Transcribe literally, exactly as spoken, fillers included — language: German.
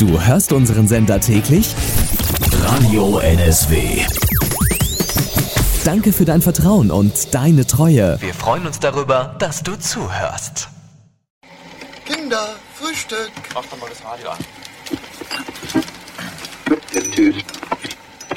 Du hörst unseren Sender täglich? Radio N S W. Danke für dein Vertrauen und deine Treue. Wir freuen uns darüber, dass du zuhörst. Kinder, Frühstück. Mach doch mal das Radio an. Tschüss.